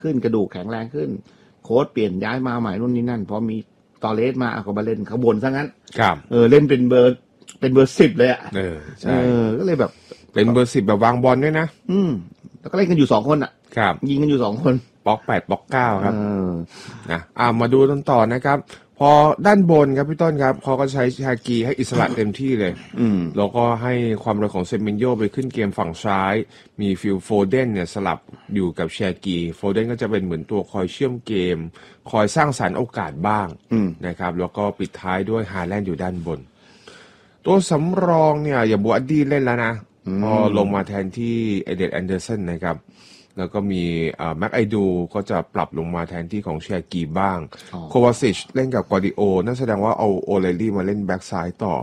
ขึ้นกระดูกแข็งแรงขึ้นโค้ชเปลี่ยนย้ายมาใหม่นู่นนี่นั่นพอมีตอเลสมาก็มาเล่นข้างบนซะงั้นครับเล่นเป็นเบอร์10เลยอ่ะใช่ก็เลยแบบเป็นเบอร์10แบบวางบอลด้วยนะแล้วก็เล่นกันอยู่2คนอ่ะครับยิงกันอยู่2คนบล็อก8บล็อก9ครับมาดูกันต่อนะครับพอด้านบนครับพี่ต้นครับเขาก็ใช้ชากีให้อิสระเต็มที่เลยแล้วก็ให้ความเร็วของเซมินโยไปขึ้นเกมฝั่งซ้ายมีฟิลโฟเดนเนี่ยสลับอยู่กับชากีโฟเดนก็จะเป็นเหมือนตัวคอยเชื่อมเกมคอยสร้างสรรค์โอกาสบ้างนะครับแล้วก็ปิดท้ายด้วยฮาแลนด์อยู่ด้านบนตัวสำรองเนี่ยอย่าบัวดีเล่นแล้วนะพอลงมาแทนที่เอเดนแอนเดอร์สันนะครับแล้วก็มีแม็กไอดูก็จะปรับลงมาแทนที่ของเชียร์กีบ้างโควาซิชเล่นกับกวาดิโอนั่นแสดงว่าเอาโอเลลี่มาเล่นแบ็กซ้ายต่อ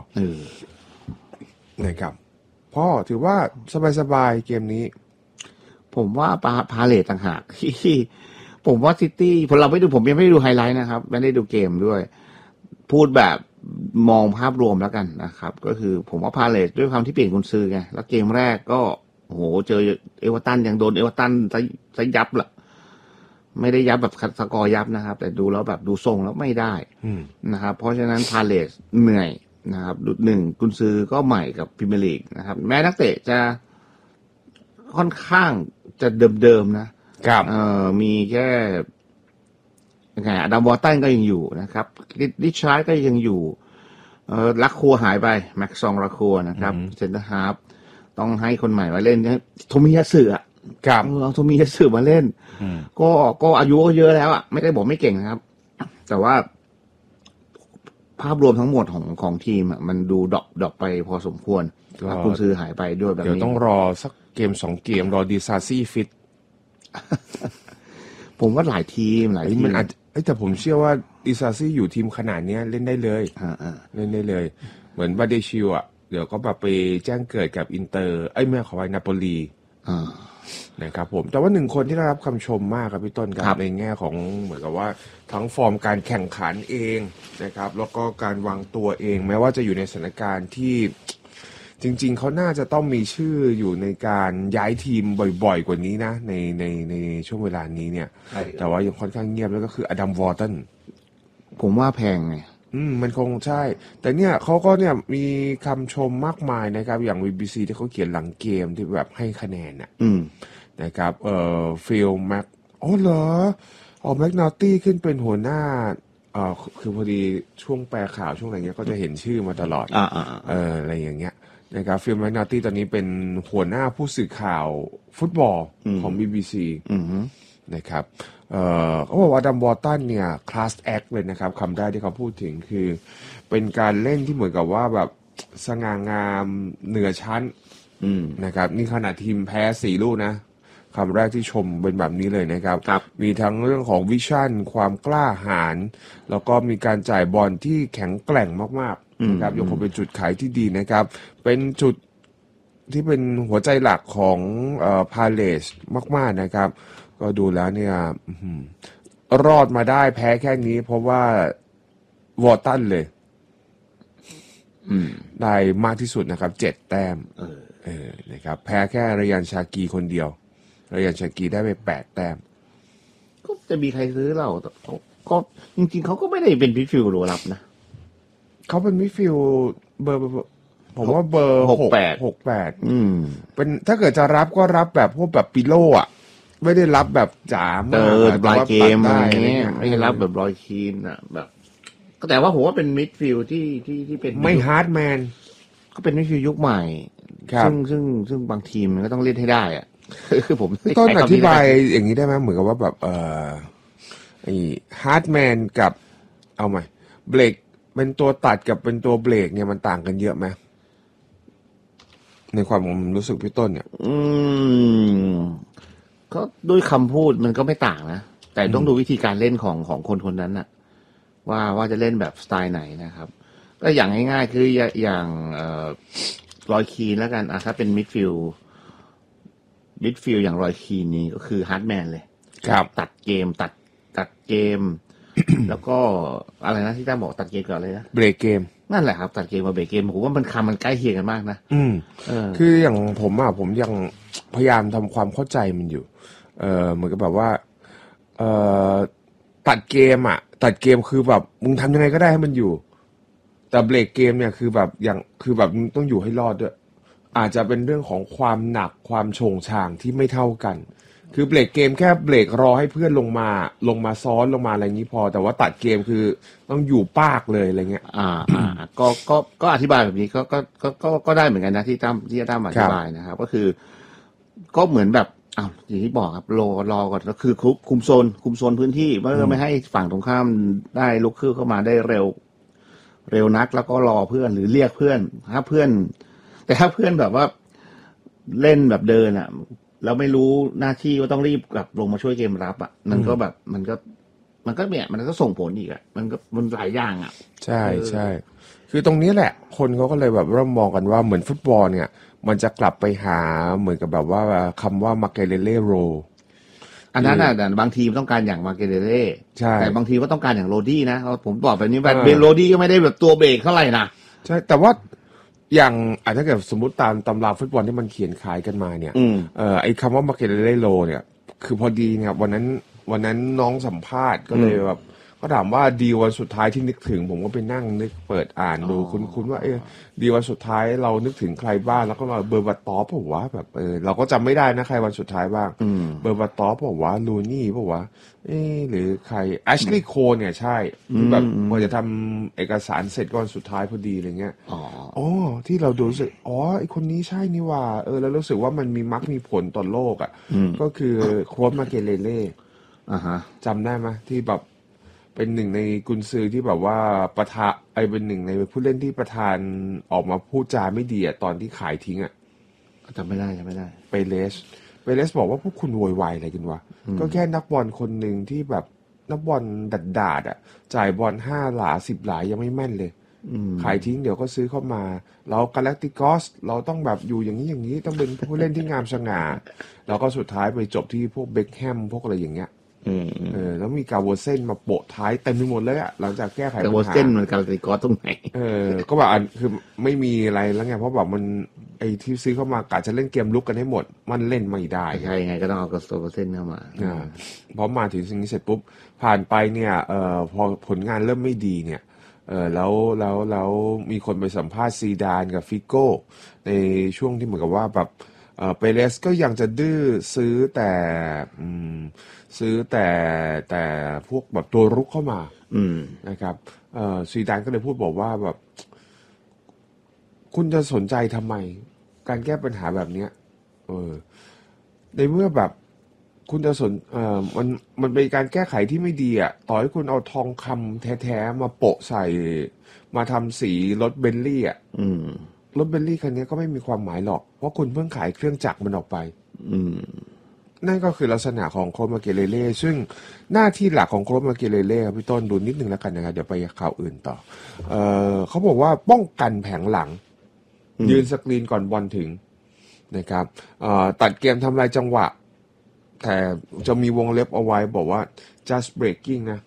นะครับพ่อถือว่าสบายๆเกมนี้ผมว่าพาเลตต่างหากที่ผมว่าซิตี้ผมยังไม่ได้ดูไฮไลท์นะครับไม่ได้ดูเกมด้วยพูดแบบมองภาพรวมแล้วกันนะครับก็คือผมว่าพาเลตด้วยความที่เปลี่ยนกุนซือไงแล้วเกมแรกก็โอ้โหเจอเอเวอร์ตันยังโดนเอเวอร์ตันซะยับล่ะไม่ได้ยับแบบสกอร์ยับนะครับแต่ดูแล้วแบบดูทรงแล้วไม่ได้นะครับเพราะฉะนั้นพาเลตเหนื่อยนะครับกุนซือก็ใหม่กับพรีเมียร์ลีกนะครับแม้นักเตะจะค่อนข้างจะเดิมๆนะครับมีแค่ยังไงอดัมวอร์ตันก็ยังอยู่นะครับริชาร์ดก็ยังอยู่ลักครัวหายไปแม็กซองลักครัวนะครับเซนเตอร์ฮาล์ฟต้องให้คนใหม่มาเล่นโทมิยาสึอ่ะครับเอาโทมิยาสึมาเล่นก็อายุก็เยอะแล้วอ่ะไม่ได้บอกไม่เก่งนะครับแต่ว่าภาพรวมทั้งหมดของทีมอ่ะมันดูดรอปไปพอสมควรคุณซื้อหายไปด้วยแบบนี้เดี๋ยวต้องรอสักเกม2เกมรอดีซาซี่ฟิตผมว่าหลายทีมมันอาจแต่ผมเชื่อว่าดีซาซี่อยู่ทีมขนาดนี้เล่นได้เลยเล่นได้เลยเหมือนบาเดชิวอ่ะเดี๋ยวก็แบบไปแจ้งเกิดกับอินเตอร์ไม่ขอไว้นาโปลีนะครับผมแต่ว่า1คนที่ได้รับคำชมมากครับพี่ต้นครับในแง่ของเหมือนกับว่าทั้งฟอร์มการแข่งขันเองนะครับแล้วก็การวางตัวเองแม้ว่าจะอยู่ในสถานการณ์ที่จริงๆเขาน่าจะต้องมีชื่ออยู่ในการย้ายทีมบ่อยๆกว่านี้นะในช่วงเวลานี้เนี่ยแต่ว่ายังค่อนข้างเงียบแล้วก็คืออดัมวอร์ตันผมว่าแพงไงมันคงใช่แต่เนี่ยเขาก็เนี่ยมีคำชมมากมายนะครับอย่าง BBC ที่เขาเขียนหลังเกมที่แบบให้คะแนนนะครับฟิลแม็กเหรอแม็กนาตี้ขึ้นเป็นหัวหน้าคือพอดีช่วงแปลข่าวช่วงอะไรเงี้ยก็จะเห็นชื่อมาตลอดอะไรอย่างเงี้ยนะครับฟิลแม็กนาตี้ตอนนี้เป็นหัวหน้าผู้สื่อข่าวฟุตบอลของ BBC นะครับเขาบอกว่าดัมวอร์ตันเนี่ยคลาสแอคเลยนะครับคำแรกที่เขาพูดถึงคือเป็นการเล่นที่เหมือนกับว่าแบบสง่างามเหนือชั้นนะครับนี่ขนาดทีมแพ้4 ลูกนะคำแรกที่ชมเป็นแบบนี้เลยนะครับมีทั้งเรื่องของวิชั่นความกล้าหาญแล้วก็มีการจ่ายบอลที่แข็งแกร่งมากๆนะครับยังคงเป็นจุดขายที่ดีนะครับเป็นจุดที่เป็นหัวใจหลักของพาเลสมากๆนะครับก็ดูแล้วเนี่ยรอดมาได้แพ้แค่นี้เพราะว่าวอร์ตันเลยได้มากที่สุดนะครับ7 แต้มนะครับแพ้แค่รยันชากีคนเดียวรยันชากีได้ไป8 แต้มก็จะมีใครซื้อเราก็จริงๆเขาก็ไม่ได้เป็นมิดฟิลด์หรือรับนะเขาเป็นมิดฟิลด์เบอร์ผมว่าเบอร์68เป็นถ้าเกิดจะรับก็รับแบบพวกแบบปิโลอ่ะไม่ได้รับแบบจ๋ามากบลายเกมอะไรเงี้ยไม่ได้รับแบบรอยคีนอ่ะแบบแต่ว่าผมว่าเป็นมิดฟิลด์ที่เป็นไม่ฮาร์ดแมนก็เป็นมิดฟิลด์ยุคใหม่ซึ่งบางทีมมันก็ต้องเล่นให้ได้อ่ะคือผมต้นอธิบายอย่างนี้ได้ไหมเหมือนกับว่าแบบไอ้ฮาร์ดแมนกับเอาใหม่เบรกเป็นตัวตัดกับเป็นตัวเบรกเนี่ยมันต่างกันเยอะไหมในความผมรู้สึกพี่ต้นเนี่ยก็ด้วยคำพูดมันก็ไม่ต่างนะแต่ต้องดูวิธีการเล่นของคนนั้นน่ะว่าจะเล่นแบบสไตล์ไหนนะครับก็อย่างง่ายๆคืออย่างรอยคีนแล้วกันถ้าเป็นมิดฟิลด์อย่างรอยคีนนี้ก็คือฮาร์ดแมนเลยตัดเกมตัดเกม แล้วก็อะไรนะที่ต้าบอกตัดเกมก่อนเลยนะเบรกเกมนั่นแหละครับตัดเกมกับเบรกเกมผมว่ามันใกล้เคียงกันมากนะคืออย่างผมยังพยายามทำความเข้าใจมันอยู่เหมือนกับแบบว่าเอ่อตัดเกมตัดเกมคือแบบมึงทำยังไงก็ได้ให้มันอยู่แต่เบรกเกมเนี่ยคือแบบอย่างคือแบบมึงต้องอยู่ให้รอดด้วยอาจจะเป็นเรื่องของความหนักความโฉงฉางที่ไม่เท่ากันคือเบรกเกมแค่เบรกรอให้เพื่อนลงมาซ้อนลงมาอะไรอย่างนี้พอแต่ว่าตัดเกมคือต้องอยู่ปากเลยอะไรเงี้ยก็อธิบายแบบนี้ก็ได้เหมือนกันนะที่ตั้มอธิบายนะครับก็คือก็เหมือนแบบอย่างที่บอกครับรอก่อนก็คือคุมโซนพื้นที่เพื่อไม่ให้ฝั่งตรงข้ามได้ลุกขึ้นเข้ามาได้เร็วนักแล้วก็รอเพื่อนหรือเรียกเพื่อนถ้าเพื่อนแบบว่าเล่นแบบเดินแล้วไม่รู้หน้าที่ว่าต้องรีบกลับลงมาช่วยเกมรับมันก็แบบมันก็ส่งผลอีกมันหลายอย่างใช่ใช่คือตรงนี้แหละคนเขาก็เลยแบบเริ่มมองกันว่าเหมือนฟุตบอลเนี่ยมันจะกลับไปหาเหมือนกับแบบว่าคำว่ามาเกเลเล่โรอันนั้นแต่บางทีมต้องการอย่างมาเกเลเล่แต่บางทีก็ต้องการอย่างโรดี้นะผมบอกแบบนี้แบบโรดี้ก็ไม่ได้แบบตัวเบรกเท่าไหร่นะใช่แต่ว่าอย่างถ้าเกิดสมมติตามตำราฟุตบอลที่มันเขียนขายกันมาเนี่ยไอ้คำว่ามาเกเลเล่โรเนี่ยคือพอดีเนี่ยวันนั้นน้องสัมภาษณ์ก็เลยแบบก็ถามว่าดีวันสุดท้ายที่นึกถึงผมก็ไปนั่งนึกเปิดอ่านดูคุ้นว่าดีวันสุดท้ายเรานึกถึงใครบ้างแล้วก็มาเบอร์บัตตอปผมว่าแบบเราก็จำไม่ได้นะใครวันสุดท้ายบ้างเบอร์บัตตอปผมว่าลูนี่ผมว่าหรือใครแอชลีย์โคเนี่ยใช่ที่แบบพอจะทำเอกสารเสร็จก่อนสุดท้ายพอดีอะไรเงี้ยอ๋อที่เราดูรู้สึกไอคนนี้ใช่นี่ว่าแล้วรู้สึกว่ามันมีผลต่อโลกก็คือโค้ชมาเกเลเล่จำได้ไหมที่แบบเป็นหนึ่งในกุนซือที่แบบว่าเป็นหนึ่งในผู้เล่นที่ประธานออกมาพูดจาไม่ดีตอนที่ขายทิ้งจำไม่ได้เปเรสบอกว่าพวกคุณโวยวายอะไรกันวะก็แค่นักบอลคนหนึ่งที่แบบนักบอลดาดจ่ายบอล5 หลา 10 หลายังไม่แม่นเลยขายทิ้งเดี๋ยวก็ซื้อเข้ามาเรากาแล็กติกอสเราต้องแบบอยู่อย่างนี้ต้องเป็นผู้เล่นที่งามสง่าแล้วก็สุดท้ายไปจบที่พวกเบ็คแฮมพวกอะไรอย่างเงี้ยแล้วมีกาโวเซนมาโปะท้ายเต็มไปหมดเลยหลังจากแก้ไขปัญหากาโวเซนมันการันตีกอตรงไหนก็แบบคือไม่มีอะไรแล้วไงเพราะแบบมันไอ้ที่ซื้อเข้ามากะจะเล่นเกมลุกกันให้หมดมันเล่นไม่ได้ใช่ไงก็ต้องเอากาโวเซนเข้ามาพอมาถึงสิ่งนี้เสร็จปุ๊บผ่านไปเนี่ยพอผลงานเริ่มไม่ดีเนี่ยแล้วมีคนไปสัมภาษณ์ซีดานกับฟิโก้ในช่วงที่เหมือนกับว่าแบบเปเรสก็ยังจะดื้อซื้อแต่พวกแบบตัวรุกเข้ามานะครับซีดานก็เลยพูดบอกว่าแบบคุณจะสนใจทำไมการแก้ปัญหาแบบเนี้ยในเมื่อแบบคุณจะมันเป็นการแก้ไขที่ไม่ดีต่อให้คุณเอาทองคำแท้ๆมาโปะใส่มาทำสีรถเบนลี่รถเบนลี่คันนี้ก็ไม่มีความหมายหรอกเพราะคุณเพิ่งขายเครื่องจักรมันออกไปนั่นก็คือลักษณะของโครมาเกเลเล่ซึ่งหน้าที่หลักของโครมาเกเลเล่พี่ต้นดูนิดนึงแล้วกันนะครับเดี๋ยวไปข่าวอื่นต่อเขาบอกว่าป้องกันแผงหลังยืนสกรีนก่อนบอลถึงนะครับตัดเกมทำลายจังหวะแต่จะมีวงเล็บเอาไว้บอกว่า just breaking นะ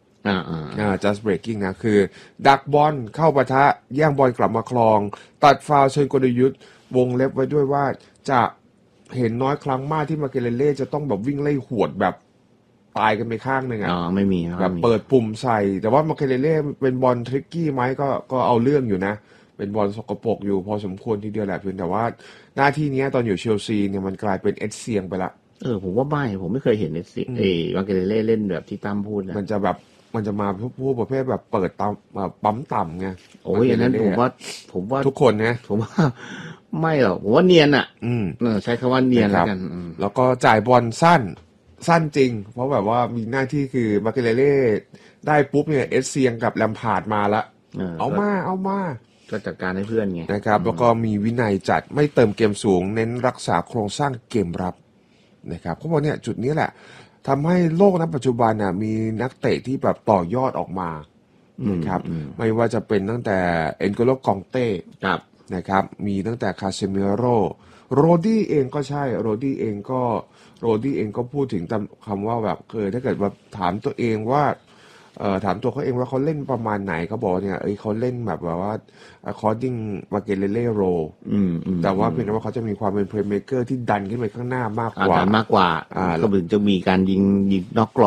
just breaking นะคือดักบอลเข้าปะทะแย่งบอลกลับมาครองตัดฟาวล์เชิงกลยุทธ์วงเล็บไว้ด้วยว่าจะเห็นน้อยครั้งมากที่มาเกเลเล่จะต้องแบบวิ่งไล่หวดแบบตายกันไปข้างหนึ่งไม่มีแบบเปิดปุ่มใส่แต่ว่ามาเกเลเล่เป็นบอลทริกกี้ไหมก็เอาเรื่องอยู่นะเป็นบอลสกปรกอยู่พอสมควรทีเดียวแหละเพียงแต่ว่าหน้าที่นี้ตอนอยู่เชลซีเนี่ยมันกลายเป็นเอสเซียงไปละผมว่าผมไม่เคยเห็นเอสเซียงมาเกเลเล่เล่นแบบที่ตั้มพูดนะมันจะมาพวกประเภทแบบเปิดปั๊มต่ำไงอันนั้นผมว่าทุกคนนะผมว่าไม่หรอกผมว่าเนียนใช้คำว่าเนียนแล้วกันแล้วก็จ่ายบอลสั้นจริงเพราะแบบว่ามีหน้าที่คือมาเกเลเล่ได้ปุ๊บเนี่ยเอสเซียงกับแลมพาร์ดมาละเอามาก็จัดการให้เพื่อนไงนะครับแล้วก็มีวินัยจัดไม่เติมเกมสูงเน้นรักษาโครงสร้างเกมรับนะครับเขาบอกเนี่ยจุดนี้แหละทำให้โลกณปัจจุบันมีนักเตะที่แบบต่อยอดออกมานะครับไม่ว่าจะเป็นตั้งแต่เอ็นโกโลกองเต้นะครับมีตั้งแต่คาเซมิโรดี้เองก็ใช่โรดี้เองก็พูดถึงคำว่าแบบถ้าเกิดว่าถามตัวเองว่าถามตัวเขาเองว่าเขาเล่นประมาณไหนเขาบอกเนี่ยเขาเล่นแบบว่า according มาเกเลเล่โรแต่ว่าเพียงแต่ว่าเขาจะมีความเป็น playmaker ที่ดันขึ้นไปข้างหน้ามากกว่าก็ถึงจะมีการยิงนอกกร